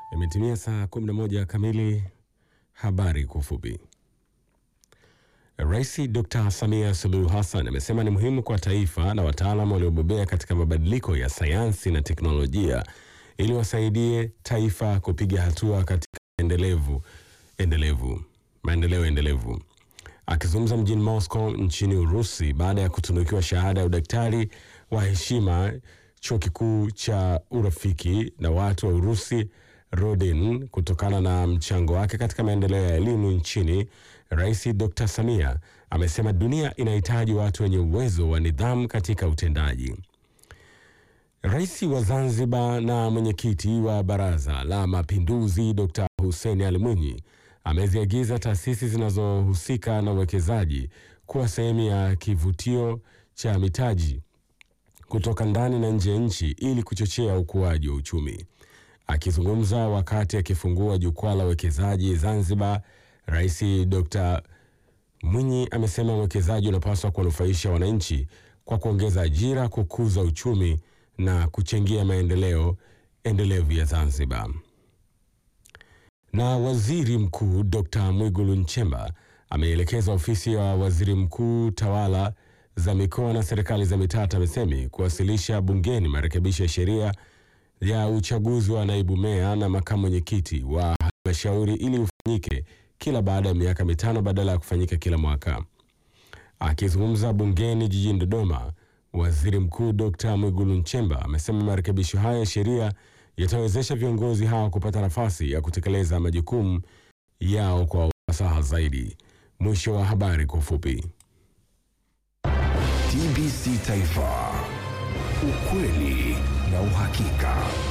Imetimia saa 11 kamili. Habari kwa ufupi. Rais Dr. Samia Suluhu Hassan amesema ni muhimu kwa taifa na wataalamu waliobobea katika mabadiliko ya sayansi na teknolojia ili wasaidie taifa kupiga hatua katika maendeleo endelevu. Akizungumza mjini Moscow nchini Urusi baada ya kutunukiwa shahada ya udaktari wa heshima chuo kikuu cha urafiki na watu wa Urusi Rodin kutokana na mchango wake katika maendeleo ya elimu nchini, Rais Dr. Samia amesema dunia inahitaji watu wenye uwezo wa nidhamu katika utendaji. Rais wa Zanzibar na mwenyekiti wa Baraza la Mapinduzi Dr. Hussein Ali Mwinyi ameziagiza taasisi zinazohusika na uwekezaji kuwa sehemu ya kivutio cha mitaji kutoka ndani na nje ya nchi ili kuchochea ukuaji wa uchumi. Akizungumza wakati akifungua jukwaa la uwekezaji Zanzibar, Rais Dr. Mwinyi amesema uwekezaji unapaswa kuwanufaisha wananchi kwa kuongeza ajira, kukuza uchumi na kuchangia maendeleo endelevu ya Zanzibar. Na Waziri Mkuu Dr. Mwigulu Nchemba ameelekeza ofisi ya Waziri Mkuu, tawala za mikoa na serikali za mitaa TAMISEMI kuwasilisha bungeni marekebisho ya sheria ya uchaguzi wa naibu meya na makamu mwenyekiti wa halmashauri ili ufanyike kila baada ya miaka 5 badala ya kufanyika kila mwaka. Akizungumza bungeni jijini Dodoma, Waziri Mkuu Dr. Mwigulu Nchemba amesema marekebisho haya ya sheria yatawezesha viongozi hao kupata nafasi ya kutekeleza majukumu yao kwa ufasaha zaidi. Mwisho wa habari kwa ufupi. TBC Taifa, ukweli na uhakika.